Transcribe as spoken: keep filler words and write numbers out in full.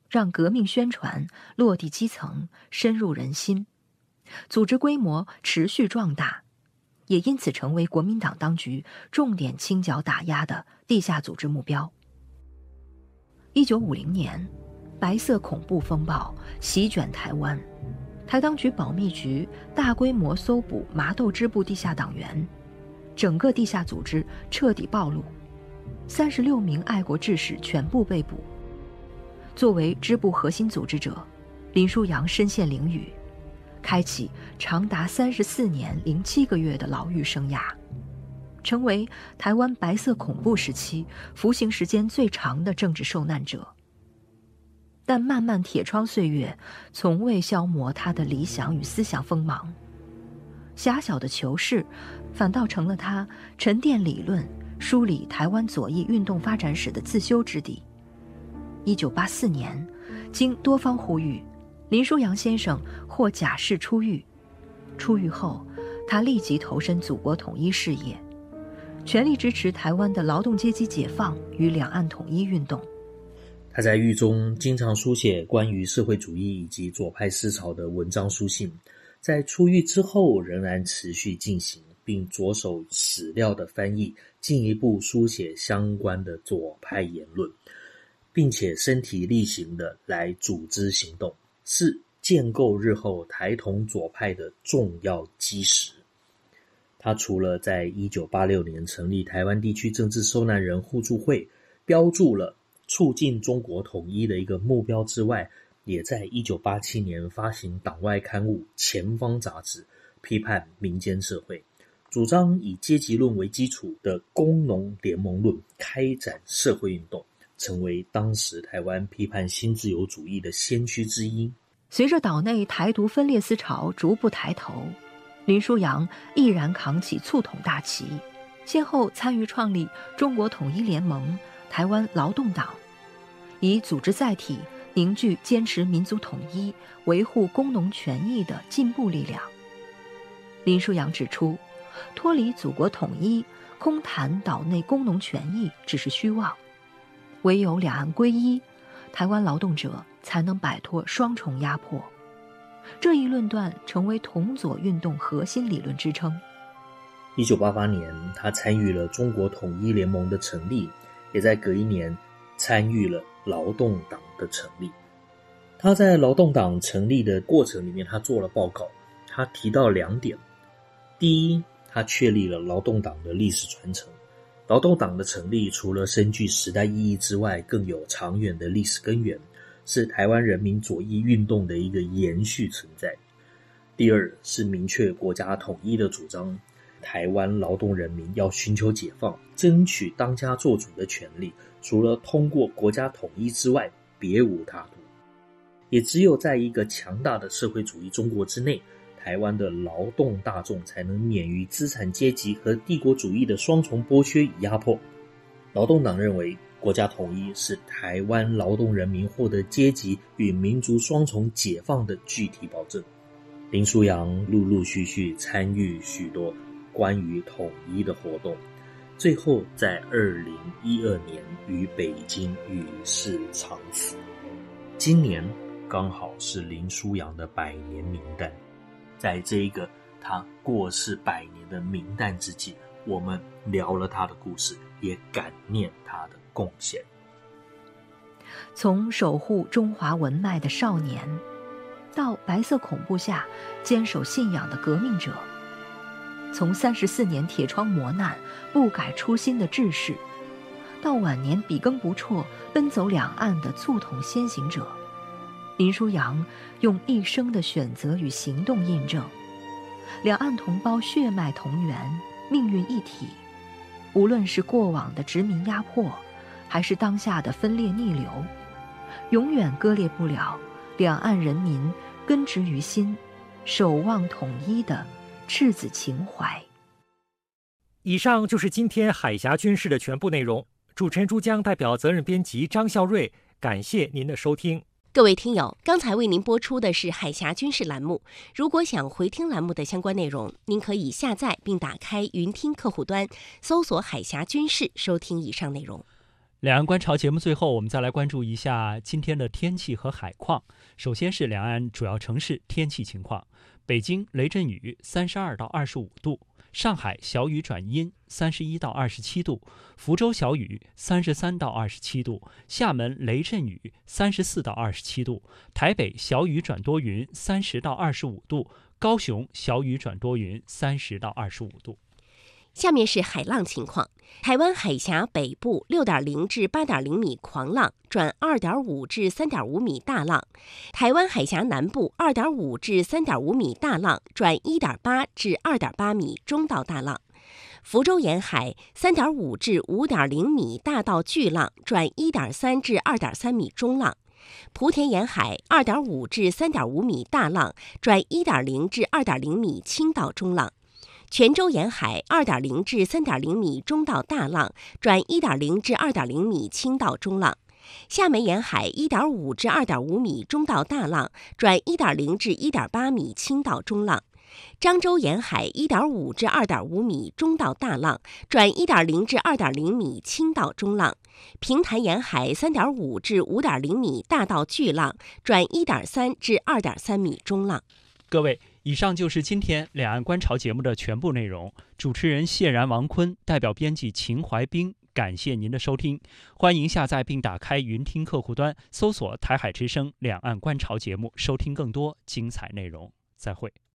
让革命宣传落地基层，深入人心，组织规模持续壮大，也因此成为国民党当局重点清剿打压的地下组织目标。一九五零年，白色恐怖风暴席卷台湾，台当局保密局大规模搜捕麻豆支部地下党员，整个地下组织彻底暴露，三十六名爱国志士全部被捕。作为支部核心组织者，林书扬身陷囹圄，开启长达三十四年零七个月的牢狱生涯，成为台湾白色恐怖时期服刑时间最长的政治受难者。但漫漫铁窗岁月从未消磨他的理想与思想锋芒，狭小的囚室反倒成了他沉淀理论、梳理台湾左翼运动发展史的自修之地。一九八四年，经多方呼吁，林书扬先生获假释出狱。出狱后，他立即投身祖国统一事业，全力支持台湾的劳动阶级解放与两岸统一运动。 他在狱中经常书写关于社会主义以及左派思潮的文章书信，在出狱之后仍然持续进行，并着手史料的翻译，进一步书写相关的左派言论，并且身体力行的来组织行动，是建构日后台统左派的重要基石。他除了在一九八六年成立台湾地区政治受难人互助会，标注了促进中国统一的一个目标之外，也在一九八七年发行党外刊物《前方》杂志，批判民间社会，主张以阶级论为基础的工农联盟论开展社会运动，成为当时台湾批判新自由主义的先驱之一。 随着岛内台独分裂思潮逐步抬头，林书扬毅然扛起促统大旗，先后参与创立中国统一联盟、台湾劳动党，以组织载体凝聚坚持民族统一、维护工农权益的进步力量。林书扬指出，脱离祖国统一，空谈岛内工农权益只是虚妄，唯有两岸归一，台湾劳动者才能摆脱双重压迫。这一论断成为统左运动核心理论支撑。 一九八八年，他参与了中国统一联盟的成立，也在隔一年参与了劳动党的成立。他在劳动党成立的过程里面，他做了报告，他提到两点。第一，他确立了劳动党的历史传承。劳动党的成立除了深具时代意义之外，更有长远的历史根源，是台湾人民左翼运动的一个延续存在。第二，是明确国家统一的主张，台湾劳动人民要寻求解放，争取当家作主的权利，除了通过国家统一之外，别无他途。也只有在一个强大的社会主义中国之内，台湾的劳动大众才能免于资产阶级和帝国主义的双重剥削与压迫。劳动党认为，国家统一是台湾劳动人民获得阶级与民族双重解放的具体保证。林书扬陆陆续续参与许多关于统一的活动，最后在二零一二年于北京与世长辞。今年刚好是林书扬的百年冥诞，在这一个他过世百年的冥诞之际，我们聊了他的故事，也感念他的贡献。 从守护中华文脉的少年，到白色恐怖下坚守信仰的革命者，从三十四年铁窗磨难不改初心的志士，到晚年笔耕不辍奔走两岸的促统先行者，林书扬用一生的选择与行动印证，两岸同胞血脉同源，命运一体。无论是过往的殖民压迫，还是当下的分裂逆流，永远割裂不了两岸人民根植于心、守望统一的赤子情怀。 以上就是今天海峡军事的全部内容。主持人朱江代表责任编辑张孝瑞，感谢您的收听。 各位听友，刚才为您播出的是海峡军事栏目。如果想回听栏目的相关内容，您可以下载并打开云听客户端，搜索海峡军事，收听以上内容。 两岸观潮节目最后，我们再来关注一下今天的天气和海况。首先是两岸主要城市天气情况：北京雷阵雨，三十二到二十五度；上海小雨转阴，三十一到二十七度；福州小雨，三十三到二十七度；厦门雷阵雨，三十四到二十七度；台北小雨转多云，三十到二十五度；高雄小雨转多云，三十到二十五度。 下面是海浪情况。台湾海峡北部六点零至八点零米狂浪转二点五至三点五米大浪，台湾海峡南部二点五至三点五米大浪转一点八至二点八米中到大浪。福州沿海三点五至五点零米大到巨浪转一点三至二点三米中浪。莆田沿海二点五至三点五米大浪转一点零至二点零米轻到中浪。泉州沿海二点零至三点零米中到大浪转一点零至二点零米轻到中浪。厦门沿海一点五至二点五米中到大浪转一点零至一点八米轻到中浪。漳州沿海一点五至二点五米中到大浪转一点零至二点零米轻到中浪。平潭沿海三点五至五点零米大到巨浪转一点三至二点三米中浪。 各位，以上就是今天两岸观潮节目的全部内容。主持人谢然、王坤，代表编辑秦怀兵，感谢您的收听。欢迎下载并打开云听客户端，搜索台海之声两岸观潮节目，收听更多精彩内容。再会。